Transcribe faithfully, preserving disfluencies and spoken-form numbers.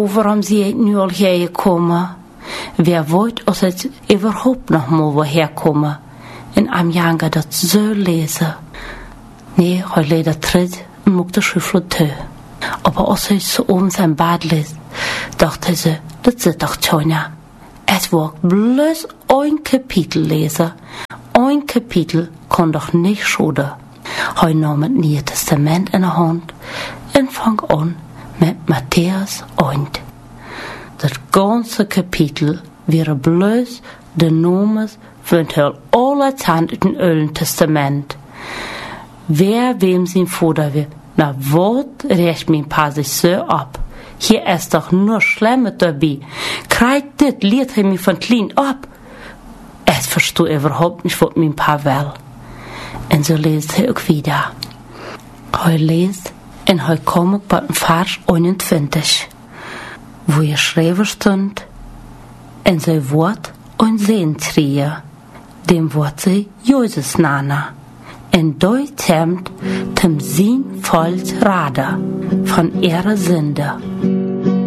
waarom zie ik nu al herkomen? Wer weet als het überhaupt nog mal woher komen? En am janga dat zo lezen. Nee, hij leed dat tred en mocht de schrift te. Aber als hij zo om zijn bad leest, dacht hij ze, dat zit toch tjoina. Het wordt bloos een kapitel lezen. Een kapitel kon doch niet schaden. Hij nam het Nieuwe Testament in de hand en vang aan met Matthäus één. Dat ganze kapitel wäre bloos de nomes van het heel alle tijd uit het Oude Testament. Wer wem zijn vader wil, na wat recht mijn pa zich zo op? Hier ist doch nur Schlemmer dabei. Krijgt dit, leert hij mich von klein ab. Es versteht überhaupt nicht, was mein Pa will. Und so liest hij auch wieder. Hij leest en hij kommt bei dem Vers eenentwintig, wo geschrieben stond, en zij wordt een zeen tree, dem wordt zij Jesus nana. En dort temt tem zien volts Rade von ihrer Sünde.